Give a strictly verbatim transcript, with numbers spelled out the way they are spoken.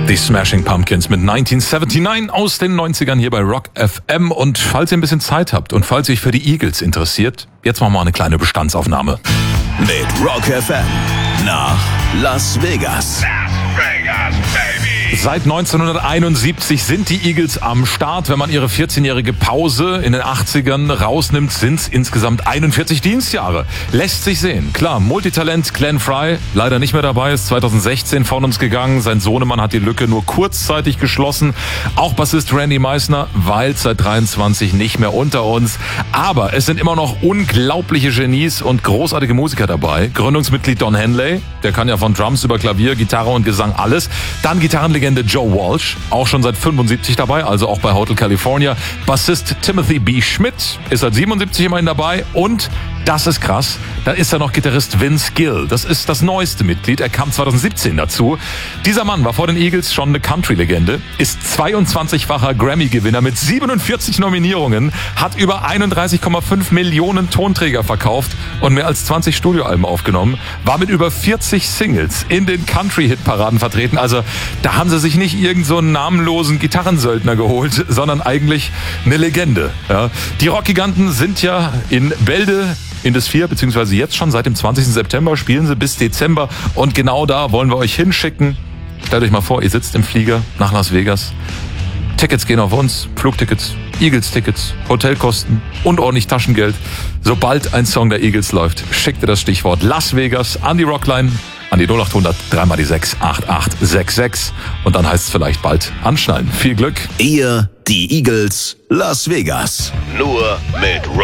Die Smashing Pumpkins mit neunzehnhundertneunundsiebzig aus den neunzigern hier bei Rock F M. Und falls ihr ein bisschen Zeit habt und falls ihr euch für die Eagles interessiert, jetzt machen wir mal eine kleine Bestandsaufnahme. Mit Rock F M nach Las Vegas. Las Vegas, baby. Seit neunzehnhunderteinundsiebzig sind die Eagles am Start. Wenn man ihre vierzehnjährige Pause in den achtzigern rausnimmt, sind es insgesamt einundvierzig Dienstjahre. Lässt sich sehen. Klar, Multitalent Glenn Frey, leider nicht mehr dabei, ist zweitausendsechzehn von uns gegangen. Sein Sohnemann hat die Lücke nur kurzzeitig geschlossen. Auch Bassist Randy Meisner weilt seit dreiundzwanzig nicht mehr unter uns. Aber es sind immer noch unglaubliche Genies und großartige Musiker dabei. Gründungsmitglied Don Henley, der kann ja von Drums über Klavier, Gitarre und Gesang alles. Dann Gitarrenlegende Joe Walsh, auch schon seit fünfundsiebzig dabei, also auch bei Hotel California. Bassist Timothy B. Schmidt ist seit siebenundsiebzig immerhin dabei. Und das ist krass, da ist ja noch Gitarrist Vince Gill. Das ist das neueste Mitglied. Er kam zweitausendsiebzehn dazu. Dieser Mann war vor den Eagles schon eine Country-Legende, ist zweiundzwanzigfacher Grammy-Gewinner mit siebenundvierzig Nominierungen, hat über einunddreißig Komma fünf Millionen Tonträger verkauft und mehr als zwanzig Studioalben aufgenommen, war mit über vierzig Singles in den Country-Hit-Paraden vertreten. Also da haben sie sich nicht irgend so einen namenlosen Gitarrensöldner geholt, sondern eigentlich eine Legende. Ja. Die Rockgiganten sind ja in Bälde in das vier, beziehungsweise jetzt schon seit dem zwanzigsten September spielen sie bis Dezember. Und genau da wollen wir euch hinschicken. Stellt euch mal vor, ihr sitzt im Flieger nach Las Vegas. Tickets gehen auf uns, Flugtickets, Eagles-Tickets, Hotelkosten und ordentlich Taschengeld. Sobald ein Song der Eagles läuft, schickt ihr das Stichwort Las Vegas an die Rockline, an die null acht hundert, dreimal die sechs, acht acht sechs sechs. Und dann heißt es vielleicht bald anschnallen. Viel Glück. Ihr, die Eagles, Las Vegas. Nur mit Rock